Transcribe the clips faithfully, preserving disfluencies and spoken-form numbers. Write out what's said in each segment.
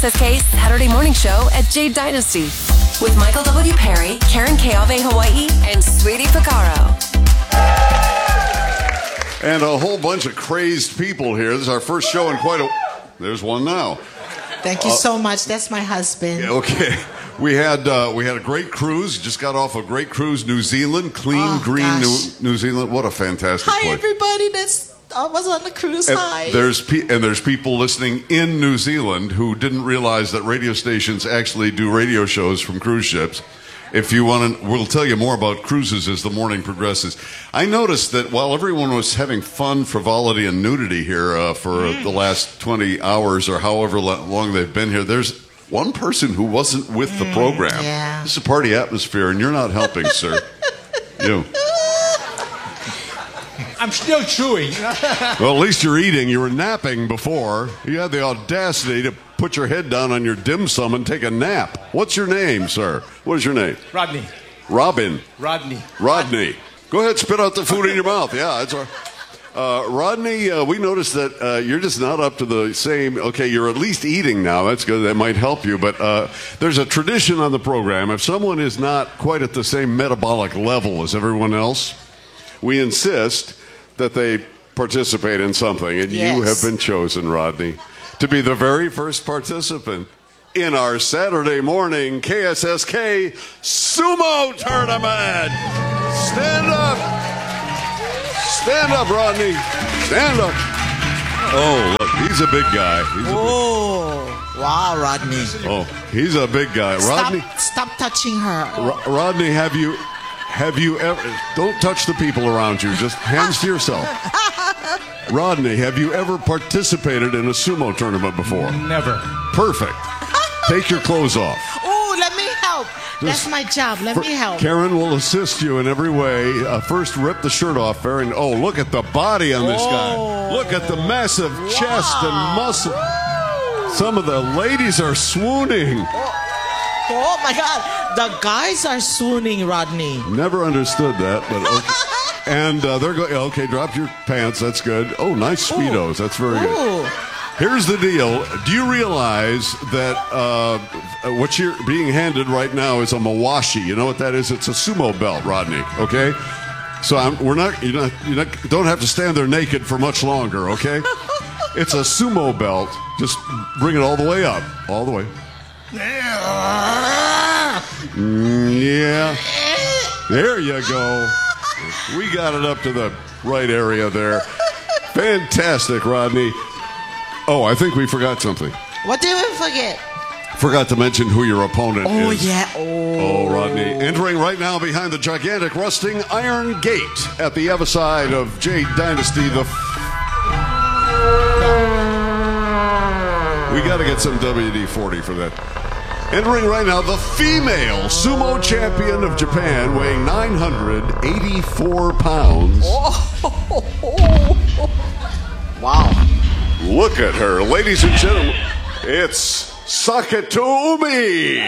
S S K Saturday Morning Show at Jade Dynasty with Michael W. Perry, Karen Keave Hawaii, and Sweetie Picaro. And a whole bunch of crazed people here. This is our first show in quite a... There's one now. Thank you uh, so much. That's my husband. Okay. We had uh, we had a great cruise. Just got off a great cruise, New Zealand. Clean, oh, green New, New Zealand. What a fantastic Hi, place. Hi, everybody. That's... I was on the cruise. And Hi. There's pe- and there's people listening in New Zealand who didn't realize that radio stations actually do radio shows from cruise ships. If you want to, we'll tell you more about cruises as the morning progresses. I noticed that while everyone was having fun, frivolity, and nudity here uh, for mm. the last twenty hours or however long they've been here, there's one person who wasn't with mm, the program. Yeah. This is a party atmosphere, and you're not helping, sir. You. I'm still chewing. Well, at least you're eating. You were napping before. You had the audacity to put your head down on your dim sum and take a nap. What's your name, sir? What is your name? Rodney. Robin. Rodney. Rodney. Go ahead, spit out the food in your mouth. Yeah, that's all right. Uh, Rodney, uh, we noticed that uh, you're just not up to the same... Okay, you're at least eating now. That's good. That might help you. But uh, there's a tradition on the program. If someone is not quite at the same metabolic level as everyone else, we insist that they participate in something. And yes. you have been chosen, Rodney, to be the very first participant in our Saturday morning K S S K Sumo Tournament. Stand up. Stand up, Rodney. Stand up. Oh, look, he's a big guy. He's a oh, big... wow, Rodney. Oh, he's a big guy. Rodney. Stop, stop touching her. Ro- Rodney, have you... Have you ever... Don't touch the people around you. Just hands to yourself. Rodney, have you ever participated in a sumo tournament before? Never. Perfect. Take your clothes off. Oh, let me help. Just That's my job. Let me help. Karen will assist you in every way. Uh, first, rip the shirt off, Aaron. Oh, look at the body on this oh. guy. Look at the massive wow. chest and muscle. Woo. Some of the ladies are swooning. Oh. Oh, my God. The guys are swooning, Rodney. Never understood that, but okay. And uh, they're going, okay, drop your pants. That's good. Oh, nice Speedos. Ooh. That's very good. Ooh. Here's the deal. Do you realize that uh, what you're being handed right now is a mawashi? You know what that is? It's a sumo belt, Rodney, okay? So I'm, we're not, you're not, you not, don't have to stand there naked for much longer, okay? It's a sumo belt. Just bring it all the way up. All the way. Mm, yeah. There you go. We got it up to the right area there. Fantastic, Rodney. Oh, I think we forgot something. What did we forget? Forgot to mention who your opponent oh, is. Oh, yeah. Oh. Oh, Rodney. Entering right now behind the gigantic rusting iron gate at the other side of Jade Dynasty. The f- We got to get some W D forty for that. Entering right now, the female sumo champion of Japan, weighing nine hundred eighty-four pounds. Oh. Wow. Look at her. Ladies and gentlemen, it's Sakatoumi.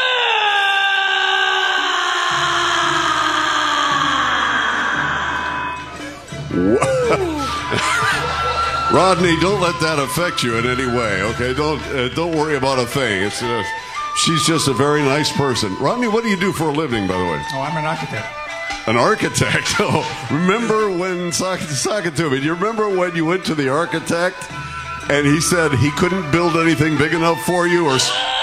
Rodney, don't let that affect you in any way, okay? Don't uh, don't worry about a thing. It's uh, she's just a very nice person. Rodney, what do you do for a living, by the way? Oh, I'm an architect. An architect? Oh, remember when Sak- Sakatoumi, do you remember when you went to the architect and he said he couldn't build anything big enough for you? Or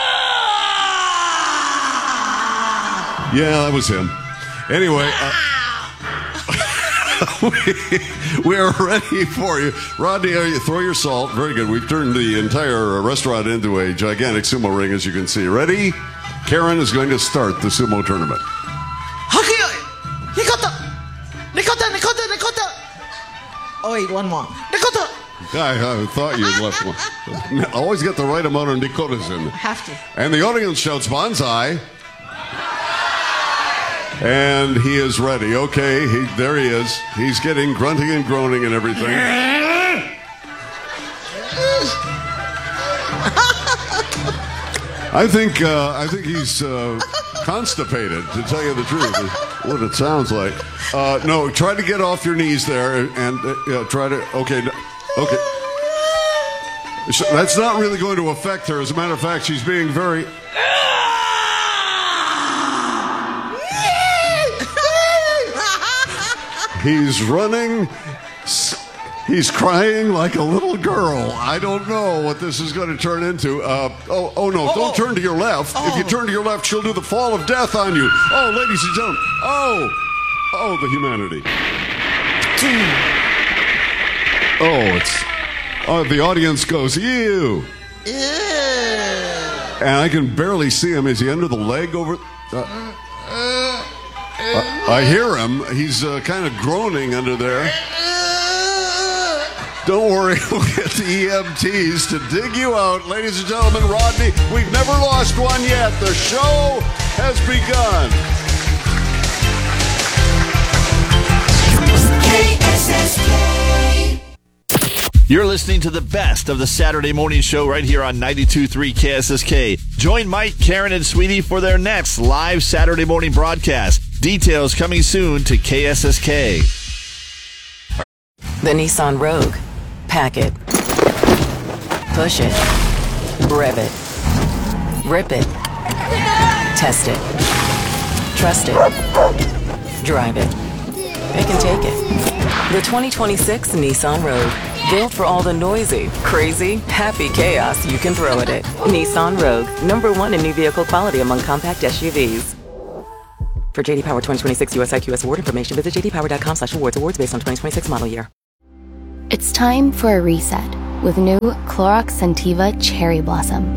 Yeah, that was him. Anyway, uh, we, we are ready for you. Rodney, you throw your salt. Very good. We've turned the entire restaurant into a gigantic sumo ring, as you can see. Ready? Karen is going to start the sumo tournament. Oh, wait, one more. Dakota! I, I thought you'd left one. Always get the right amount of Dakotas in there. I have to. And the audience shouts, Banzai. And he is ready. Okay, he, there he is. He's getting grunting and groaning and everything. I think uh, I think he's uh, constipated, to tell you the truth, is what it sounds like. Uh, no, try to get off your knees there and uh, yeah, try to. Okay, okay. That's not really going to affect her. As a matter of fact, she's being very... He's running. He's crying like a little girl. I don't know what this is going to turn into. Uh, oh, oh no, oh, don't oh. turn to your left. Oh. If you turn to your left, she'll do the fall of death on you. Oh, ladies and gentlemen. Oh, oh, the humanity. Oh, it's... Oh, the audience goes, ew. Ew. And I can barely see him. Is he under the leg over... Uh, uh, I hear him. He's uh, kind of groaning under there. Don't worry, we'll get the E M Ts to dig you out. Ladies and gentlemen, Rodney, we've never lost one yet. The show has begun. K S S K. You're listening to the best of the Saturday morning show right here on ninety-two point three K S S K. Join Mike, Karen, and Sweetie for their next live Saturday morning broadcast. Details coming soon to K S S K. The Nissan Rogue. Pack it. Push it. Rev it. Rip it. Test it. Trust it. Drive it. Pick and take it. The twenty twenty-six Nissan Rogue. Built for all the noisy, crazy, happy chaos you can throw at it. Nissan Rogue. Number one in new vehicle quality among compact S U Vs. For J D Power twenty twenty-six U S I Q S award information, visit j d power dot com slash awards. Awards based on twenty twenty-six model year. It's time for a reset with new Clorox Scentiva Cherry Blossom.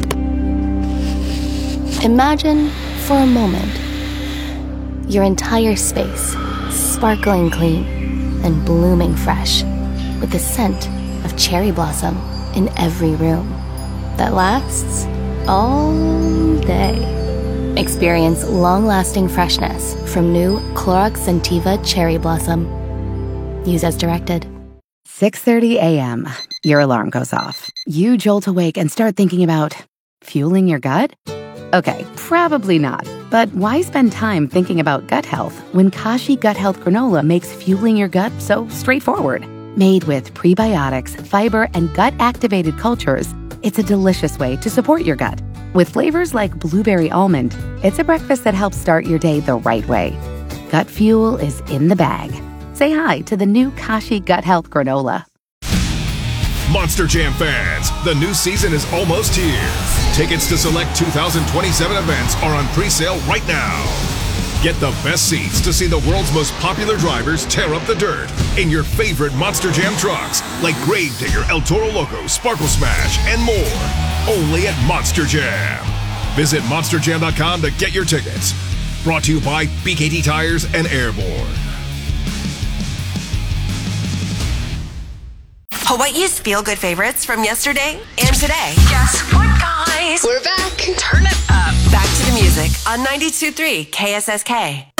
Imagine, for a moment, your entire space sparkling clean and blooming fresh with the scent of cherry blossom in every room that lasts all day. Experience long-lasting freshness from new Clorox Scentiva Cherry Blossom. Use as directed. six thirty a.m. Your alarm goes off. You jolt awake and start thinking about fueling your gut? Okay, probably not. But why spend time thinking about gut health when Kashi Gut Health Granola makes fueling your gut so straightforward? Made with prebiotics, fiber, and gut-activated cultures, it's a delicious way to support your gut. With flavors like blueberry almond, it's a breakfast that helps start your day the right way. Gut fuel is in the bag. Say hi to the new Kashi Gut Health Granola. Monster Jam fans, the new season is almost here. Tickets to select two thousand twenty-seven events are on pre-sale right now. Get the best seats to see the world's most popular drivers tear up the dirt in your favorite Monster Jam trucks like Gravedigger, El Toro Loco, Sparkle Smash, and more. Only at Monster Jam. Visit monster jam dot com to get your tickets. Brought to you by B K T Tires and Airborne. Hawaii's feel-good favorites from yesterday and today. Guess what, guys? We're back. Turn it up. Back to the music on ninety-two point three K S S K.